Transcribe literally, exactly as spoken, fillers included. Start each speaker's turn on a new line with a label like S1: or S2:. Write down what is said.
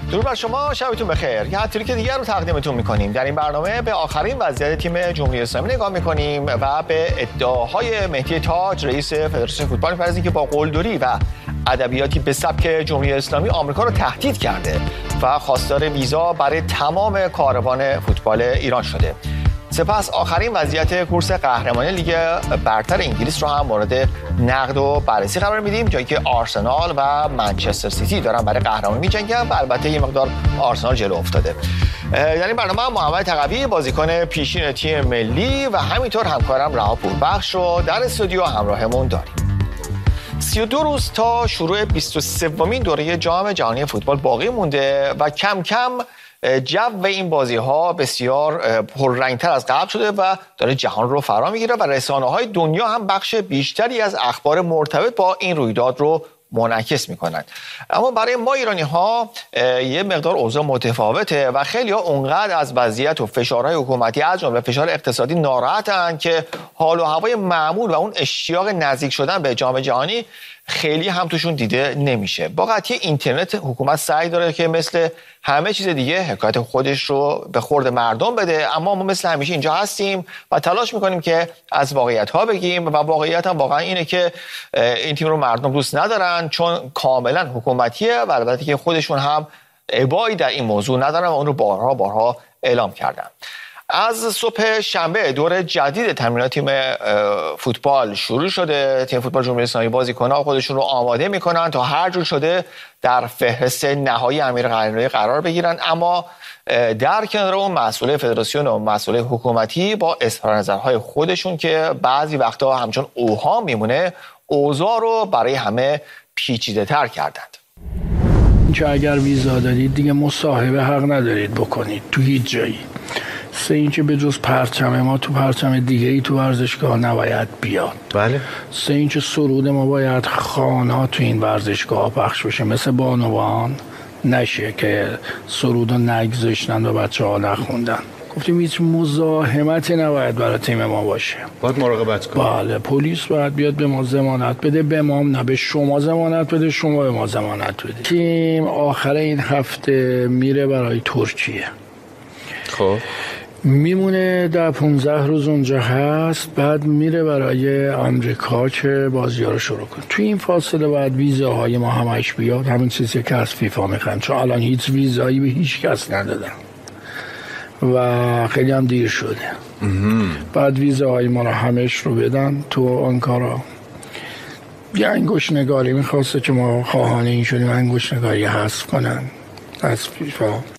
S1: درود بر شما، شبتون بخیر. یه هتریک دیگر رو تقدیمتون می‌کنیم. در این برنامه به آخرین وضعیت تیم جمهوری اسلامی نگاه می‌کنیم و به ادعاهای مهدی تاج رئیس فدراسیون فوتبال می‌پردازیم که با قلدری و ادبیاتی به سبک جمهوری اسلامی آمریکا رو تهدید کرده و خواستار ویزا برای تمام کاروان فوتبال ایران شده. سپس آخرین وضعیت کورس قهرمانی لیگ برتر انگلیس رو هم مورد نقد و بررسی قرار میدیم، جایی که آرسنال و منچستر سیتی دارن برای قهرمانی می‌جنگن و البته یه مقدار آرسنال جلو افتاده. در این برنامه محمد تقوی بازیکن پیشین تیم ملی و همینطور همکارم رها پوربخش رو در استودیو همراهمون داریم. سی و دو روز تا شروع بیست و سومین دوره جام جهانی فوتبال باقی مونده و کم کم جو این بازی ها بسیار پررنگتر از قبل شده و داره جهان رو فرا میگیره و رسانه های دنیا هم بخش بیشتری از اخبار مرتبط با این رویداد رو منعکس میکنند. اما برای ما ایرانی ها یه مقدار اوضاع متفاوته و خیلی ها اونقدر از وضعیت و فشارهای حکومتی از جمله فشار اقتصادی ناراحتن که حال و هوای معمول و اون اشتیاق نزدیک شدن به جام جهانی خیلی هم توشون دیده نمیشه. با قطعی اینترنت حکومت سعی داره که مثل همه چیز دیگه حکایت خودش رو به خورد مردم بده، اما ما مثل همیشه اینجا هستیم و تلاش میکنیم که از واقعیت ها بگیم و واقعیت هم واقعا اینه که این تیم رو مردم دوست ندارن چون کاملا حکومتیه و البته که خودشون هم ابایی در این موضوع ندارن و اون رو بارها بارها اعلام کردن. از صبح شنبه دور جدید تمرینات تیم فوتبال شروع شده. تیم فوتبال جمهوری اسلامی بازیکن‌ها خودشون رو آماده میکنن تا هر جور شده در فهرست نهایی امیر قهرمانی قرار بگیرن، اما در کنار اون مسئول فدراسیون و مسئول حکومتی با اظهار نظرهای خودشون که بعضی وقتا همچون اوهام میمونه اوضاع رو برای همه پیچیده تر کردند.
S2: که اگر ویزا دارید دیگه مصاحبه حق ندارید بکنید تو هیچ جایی. سه اینکه به جز پرچم ما تو پرچم دیگه ای تو ورزشگاه نباید بیاد.
S3: بله.
S2: سه اینکه سرود ما باید خوانا تو این ورزشگاه پخش بشه، مثل بانوان نشه که سرود رو نگذاشتن و بچه ها نخوندن. گفتیم هیچ مزاحمتی نباید برای تیم ما باشه،
S3: باید مراقبت کنیم.
S2: بله، پلیس باید بیاد به ما ضمانت بده، به ما نه به شما ضمانت بده، شما به ما ضمانت بده. تیم آخر این هفته میره برای ترکیه.
S3: خب
S2: میمونه در پونزده روز اونجا هست، بعد میره برای آمریکا که بازی‌ها رو شروع کنه. توی این فاصله باید ویزاهای ما همش بیاد، همین چیزی که از فیفا میخوان، چون الان هیچ ویزایی به هیچ کس ندادن و خیلی هم دیر شده. بعد ویزاهای ما رو همش رو بدن تو آنکارا. یه انگشت نگاری میخواسته که ما خواهان این شدیم انگشت نگاری حذف کنن از فیفا.